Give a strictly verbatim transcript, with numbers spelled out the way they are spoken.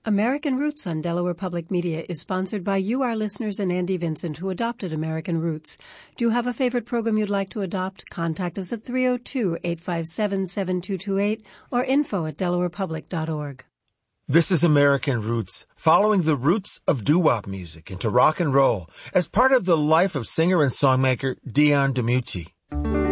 American Roots on Delaware Public Media is sponsored by you, our listeners, and Andy Vincent, who adopted American Roots. Do you have a favorite program you'd like to adopt? Contact us at three oh two, eight five seven, seven two two eight or info at delaware public dot org. This is American Roots, following the roots of doo-wop music into rock and roll as part of the life of singer and songmaker Dion DiMucci.